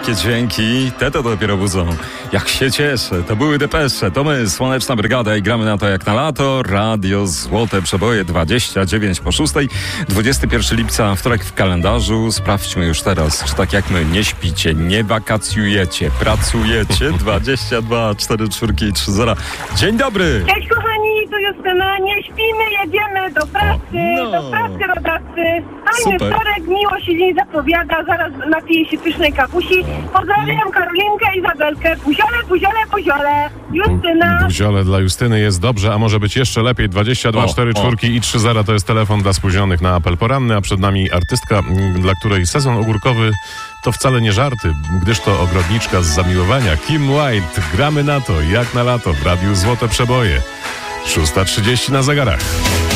takie dźwięki, te to dopiero budzą. Jak się cieszę, to były Depesze, to my, Słoneczna Brygada i gramy na to jak na lato. Radio Złote Przeboje 29 po 6. 21 lipca, wtorek w kalendarzu. Sprawdźmy już teraz, czy tak jak my nie śpicie, nie wakacjujecie, pracujecie. 22 4 4 3 0. Dzień dobry! Cześć kochani, tu Justyna, nie śpimy, jedziemy do pracy, rodacy. Fajny Super. wtorek, miło się dzień zapowiada, zaraz napiję się pysznej kawusi. Pozdrawiam Karolinkę, Izabelkę, buziole, buziole, buziole. Justyna. Buziole dla Justyny jest dobrze, a może być jeszcze lepiej. 22 4 4 i 3 0 to jest telefon dla spóźnionych na apel poranny, a przed nami artystka, dla której sezon ogórkowy to wcale nie żarty, gdyż to ogrodniczka z zamiłowania. Kim White, gramy na to jak na lato w Radiu Złote Przeboje. 6:30 na zegarach.